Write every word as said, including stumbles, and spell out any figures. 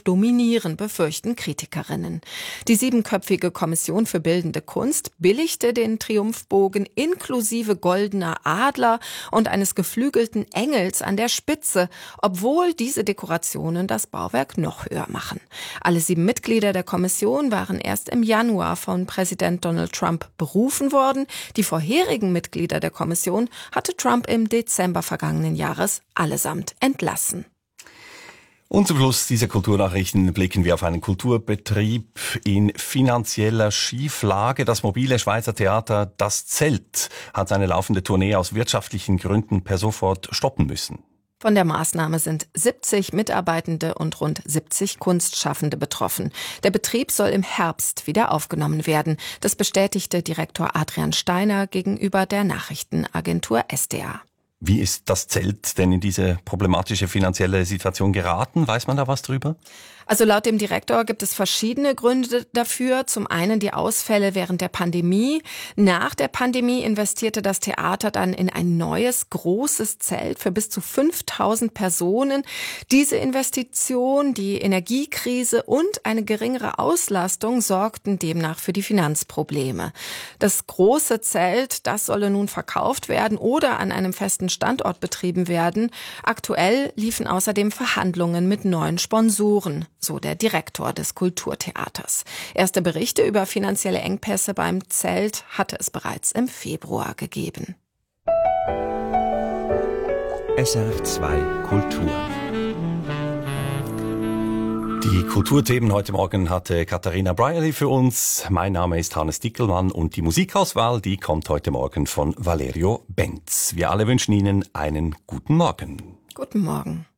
Triumph dominieren, befürchten Kritikerinnen. Die siebenköpfige Kommission für bildende Kunst billigte den Triumphbogen inklusive goldener Adler und eines geflügelten Engels an der Spitze, obwohl diese Dekorationen das Bauwerk noch höher machen. Alle sieben Mitglieder der Kommission waren erst im Januar von Präsident Donald Trump berufen worden. Die vorherigen Mitglieder der Kommission hatte Trump im Dezember vergangenen Jahres allesamt entlassen. Und zum Schluss dieser Kulturnachrichten blicken wir auf einen Kulturbetrieb in finanzieller Schieflage. Das mobile Schweizer Theater Das Zelt hat seine laufende Tournee aus wirtschaftlichen Gründen per sofort stoppen müssen. Von der Maßnahme sind siebzig Mitarbeitende und rund siebzig Kunstschaffende betroffen. Der Betrieb soll im Herbst wieder aufgenommen werden. Das bestätigte Direktor Adrian Steiner gegenüber der Nachrichtenagentur S D A. Wie ist das Zelt denn in diese problematische finanzielle Situation geraten? Weiß man da was drüber? Also laut dem Direktor gibt es verschiedene Gründe dafür. Zum einen die Ausfälle während der Pandemie. Nach der Pandemie investierte das Theater dann in ein neues, großes Zelt für bis zu fünftausend Personen. Diese Investition, die Energiekrise und eine geringere Auslastung sorgten demnach für die Finanzprobleme. Das große Zelt, das solle nun verkauft werden oder an einem festen Standort betrieben werden. Aktuell liefen außerdem Verhandlungen mit neuen Sponsoren, so der Direktor des Kulturtheaters. Erste Berichte über finanzielle Engpässe beim Zelt hatte es bereits im Februar gegeben. S R F zwei Kultur. Die Kulturthemen heute Morgen hatte Katharina Brierly für uns. Mein Name ist Hannes Dickelmann und die Musikauswahl, die kommt heute Morgen von Valerio Benz. Wir alle wünschen Ihnen einen guten Morgen. Guten Morgen.